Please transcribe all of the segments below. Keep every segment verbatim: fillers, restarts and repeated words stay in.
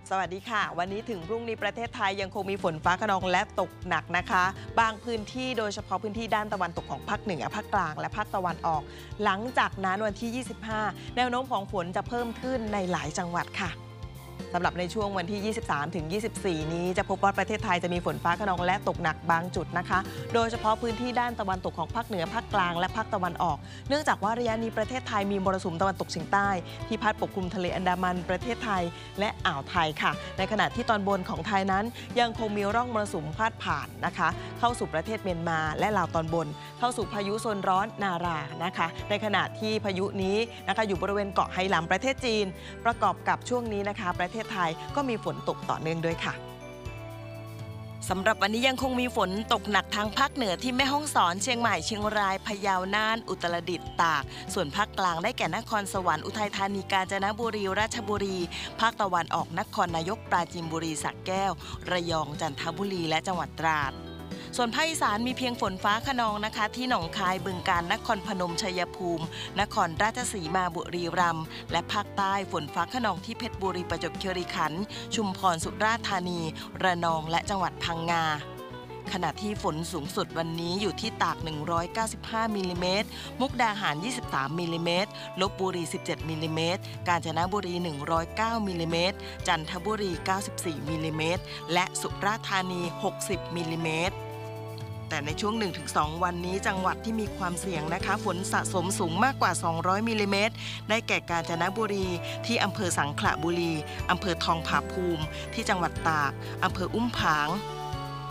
สวัสดีค่ะวันนี้ถึงพรุ่งนี้ประเทศไทยยังคงมีฝนฟ้าคะนองและตกหนักนะคะบางพื้นที่โดยเฉพาะพื้นที่ด้านตะวันตกของภาคเหนือภาคกลางและภาคตะวันออกหลังจากนั้นวันที่ ยี่สิบห้า แนวโน้มของฝนจะเพิ่มขึ้นในหลายจังหวัดค่ะสำหรับในช่วงวันที่ ยี่สิบสามถึงยี่สิบสี่ นี้จะพบว่าประเทศไทยจะมีฝนฟ้าคะนองและตกหนักบางจุดนะคะโดยเฉพาะพื้นที่ด้านตะวันตกของภาคเหนือภาคกลางและภาคตะวันออกเนื่องจากว่าระยะนี้ประเทศไทยมีมรสุมตะวันตกเฉียงใต้ที่พัดปกคลุมทะเลอันดามันประเทศไทยและอ่าวไทยค่ะในขณะที่ตอนบนของไทยนั้นยังคงมีร่องมรสุมพาดผ่านนะคะเข้าสู่ประเทศเมียนมาและลาวตอนบนเข้าสู่พายุโซนร้อนนารานะคะในขณะที่พายุนี้นะคะอยู่บริเวณเกาะไหหลำประเทศจีนประกอบกับช่วงนี้นะคะประเทศไทยก็มีฝนตกต่อเนื่องด้วยค่ะสำหรับวันนี้ยังคงมีฝนตกหนักทางภาคเหนือที่แม่ฮ่องสอนเชียงใหม่เชียงรายพะเยาน่านอุตรดิตถ์ตากส่วนภาคกลางได้แก่นครสวรรค์อุทัยธานีกาญจนบุรีราชบุรีภาคตะวันออกนครนายกปราจีนบุรีสระแก้วระยองจันทบุรีและจังหวัดตราดส่วนภาคอีสานมีเพียงฝนฟ้าคะนองนะคะที่หนองคายบึงกาฬนครพนมชัยภูมินครราชสีมาบุรีรัมย์และภาคใต้ฝนฟ้าคะนองที่เพชรบุรีประจวบคีรีขันธ์ชุมพรสุราษฎร์ธานีระนองและจังหวัดพังงาขณะที่ฝนสูงสุดวันนี้อยู่ที่ตากหนึ่งร้อยเก้าสิบห้ามิลลิเมตรมุกดาหารยี่สิบสามมิลลิเมตรลพบุรีสิบเจ็ดมิลลิเมตรกาญจนบุรีหนึ่งร้อยเก้ามิลลิเมตรจันทบุรีเก้าสิบสี่มิลลิเมตรและสุราษฎร์ธานีหกสิบมิลลิเมตรแต่ในช่วง หนึ่งถึงสอง วันนี้จังหวัดที่มีความเสี่ยงนะคะฝนสะสมสูงมากกว่าสองร้อยมิลลิเมตรได้แก่กาญจนบุรีที่อำเภอสังขละบุรีอำเภอทองผาภูมิที่จังหวัดตากอำเภออุ้มผาง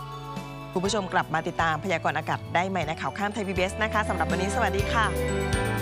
คุณผู้ชมกลับมาติดตามพยากรณ์อากาศได้ใหม่ในข่าวข้ามไทย พี บี เอส นะคะสำหรับวันนี้สวัสดีค่ะ